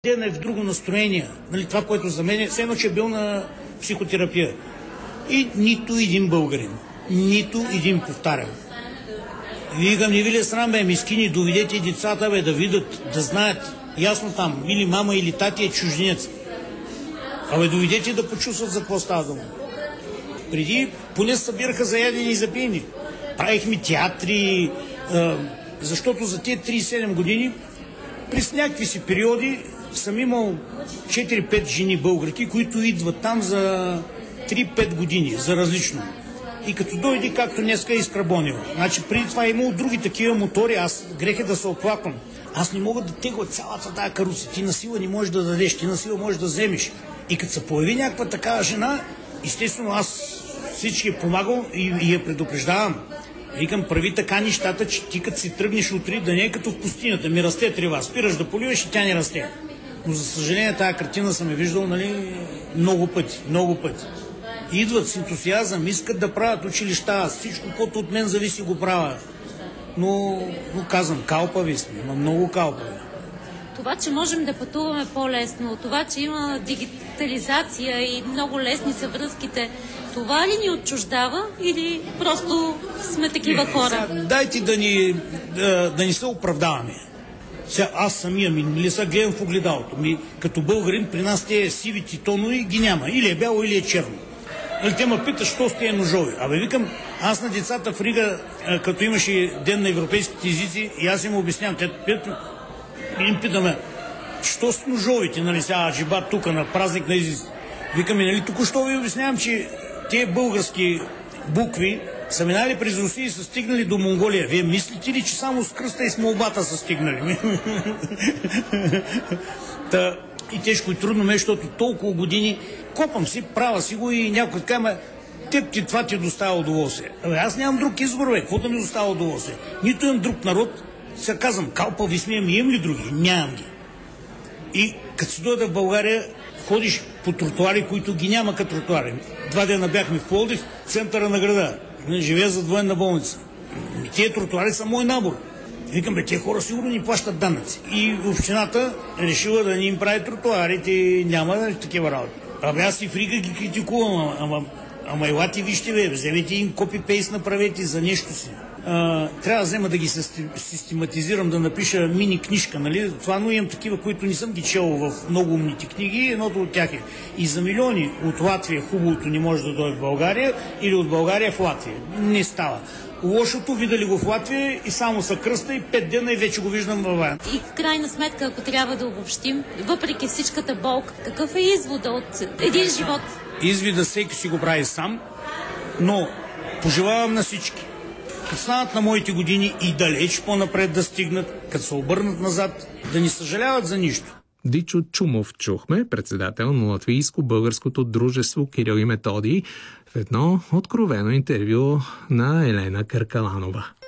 Ден е в друго настроение. Нали, това, което за мен е, все едно, че е бил на психотерапия. И нито един българин, нито един, повтарям. Викам, не ви ли е срам, бе, мискини, доведете децата, бе, да видят, да знаят ясно там, или мама, или тати е чужденец. Абе, доведете да почувстват за какво става дума. Преди поне събираха за ядени и за пиени. Правихме театри, защото за тези 37 години през някакви си периоди съм имал 4-5 жени българки, които идват там за 3-5 години, за различно. И като дойде, както днеска е изкрабонил. Значи преди това е имало други такива мотори, аз грех е да се оплаквам. Аз не мога да тегла цялата тая каруца. Ти насила не можеш да дадеш, ти насила можеш да вземеш. И като се появи някаква такава жена, естествено аз всички я помагам и я предупреждавам. Викам, прави така нещата, че ти като си тръгнеш утре, да не е като в пустинята, ми расте трева. Спираш да поливаш и тя не расте. Но за съжаление тази картина съм я виждал, нали, много пъти. Идват с ентусиазъм, искат да правят училища, всичко, което от мен зависи, го правя. Но казвам, калпави сме, но много калпави. Това, че можем да пътуваме по-лесно, това, че има дигитализация и много лесни са връзките, това ли ни отчуждава или просто сме такива хора? Дайте да ни се оправдаваме. Сега аз самия ли са гледам в огледалото. Като българин при нас тези сивите тонове ги няма. Или е бяло, или е черно. Те ме питат, що сте е ножови. Абе, викам, аз на децата в Рига, като имаше ден на европейските езици, и аз им обяснявам. Им питаме, що с ножовите, нали сега джибат тук на празник на езици. Викаме, нали, току-що ви обяснявам, че тези български букви са минали през Русия и са стигнали до Монголия. Вие мислите ли, че само с кръста и с молбата са стигнали? И тежко и трудно ме, защото толкова години копам си, права си го и някой така, теб това ти доставя удоволствие. Аз нямам друг избор, какво да ми доставя удоволствие? Нито имам друг народ, сега казвам, калпави сме, имам ли други? Нямам ги. И като си дойда в България, ходиш по тротуари, които ги няма като тротуари. 2 дена бяхме в Пловдив, центъра на града. Живея зад военна болница. Тия тротуари са мой набор. Викам, тези хора сигурно ни плащат данъци. И общината решила да ни им прави тротуарите, няма такива работи. Аз и в Рига ги критикувам, ама елате вижте, бе, вземете им копи-пейст направете за нещо си. Трябва да взема да ги систематизирам, да напиша мини книжка, нали? Това, но имам такива, които не съм ги чел в много умните книги, едното от тях е. И за милиони от Латвия хубавото не може да дойде в България или от България в Латвия. Не става. Лошото видали го в Латвия и само са кръста и 5 дена и вече го виждам във Вая. И в крайна сметка, ако трябва да обобщим, въпреки всичката болка, какъв е извода от един живот? Извода всеки си го прави сам, но пожелавам на всички, като станат на моите години и далеч по-напред да стигнат, като се обърнат назад, да не съжаляват за нищо. Дичо Чумов чухме, председател на Латвийско-българското дружество Кирил и Методий, в едно откровено интервю на Елена Каркаланова.